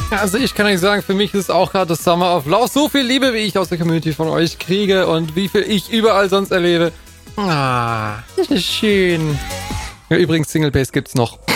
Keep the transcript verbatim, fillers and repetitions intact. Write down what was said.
Also ich kann euch sagen, für mich ist auch gerade das Summer of Love. So viel Liebe, wie ich aus der Community von euch kriege und wie viel ich überall sonst erlebe. Ah, das ist schön. Ja, übrigens, Single Base gibt's noch.